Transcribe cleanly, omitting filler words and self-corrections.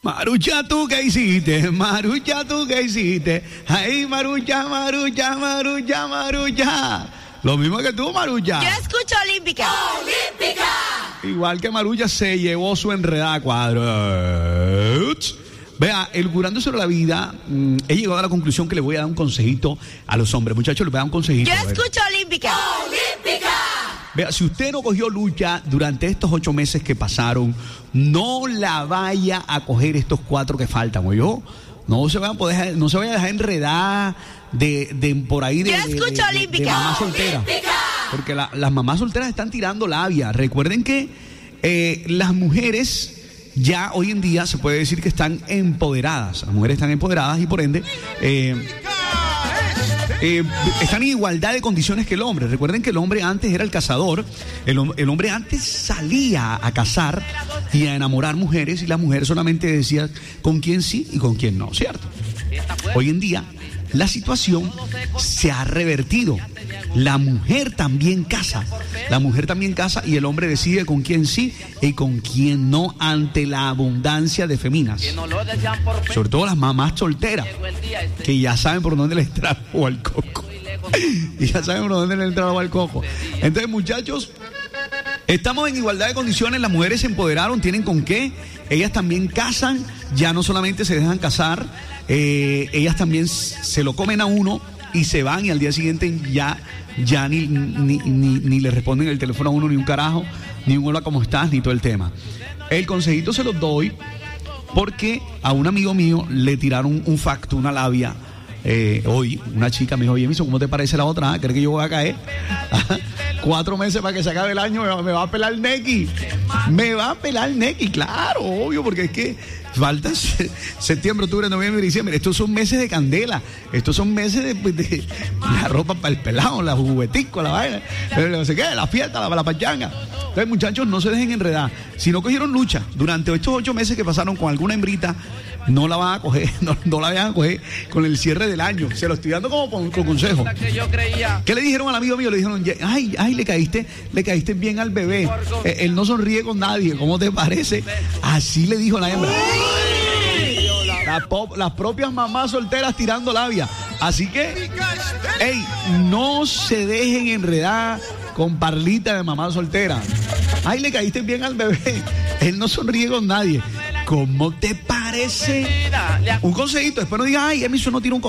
Marucha, ¿tú qué hiciste? Marucha, ¿tú qué hiciste? Ay, Marucha, Marucha, Marucha, Marucha. Lo mismo que tú, Marucha. Yo escucho Olímpica. ¡Olímpica! Igual que Marucha se llevó su enredada cuadro. Vea, elucubrando sobre la vida, he llegado a la conclusión que le voy a dar un consejito a los hombres. Muchachos, les voy a dar un consejito. Yo escucho Olímpica. ¡Olímpica! Vea, si usted no cogió lucha durante estos 8 meses que pasaron, no la vaya a coger estos 4 que faltan, ¿oyó? No se vaya a dejar enredar de por ahí de mamá soltera. Porque las mamás solteras están tirando labia. Recuerden que las mujeres ya hoy en día se puede decir que están empoderadas. Las mujeres están empoderadas y por ende están en igualdad de condiciones que el hombre. Recuerden que el hombre antes era el cazador. El hombre antes salía a cazar y a enamorar mujeres, y la mujer solamente decía con quién sí y con quién no, ¿cierto? Hoy en día la situación se ha revertido. La mujer también casa. La mujer también casa y el hombre decide con quién sí y con quién no ante la abundancia de feminas. Sobre todo las mamás solteras, que ya saben por dónde le entra el agua al coco. Y ya saben por dónde le entra el agua al coco. Entonces, muchachos, estamos en igualdad de condiciones. Las mujeres se empoderaron, tienen con qué. Ellas también casan, ya no solamente se dejan casar, ellas también se lo comen a uno y se van, y al día siguiente ya ni le responden el teléfono a uno, ni un carajo, ni un hola, ¿cómo estás?, ni todo el tema. El consejito se los doy porque a un amigo mío le tiraron un facto, una labia. Hoy una chica me dijo: oye, Miso, ¿cómo te parece la otra? ¿Crees que yo voy a caer? 4 meses para que se acabe el año, me va a pelar el Neki. Me va a pelar el Neki, claro, obvio, porque es que falta septiembre, octubre, noviembre y diciembre. Estos son meses de candela. Estos son meses de la ropa para el pelado, la juguetico, la vaina, no sé qué, la fiesta, la pachanga. Entonces, muchachos, no se dejen enredar. Si no cogieron lucha durante estos 8 meses que pasaron con alguna hembrita, no la van a coger, no la vayan a coger con el cierre del año. Se lo estoy dando como con consejo. ¿Qué le dijeron al amigo mío? Le dijeron: ay, le caíste bien al bebé. Él no sonríe con nadie. ¿Cómo te parece? Así le dijo la hembra. Las propias mamás solteras tirando labia. Así que, no se dejen enredar con parlita de mamá soltera. Ay, le caíste bien al bebé. Él no sonríe con nadie. ¿Cómo te parece? Un consejito. Después no digas: ay, Emiso no tiene un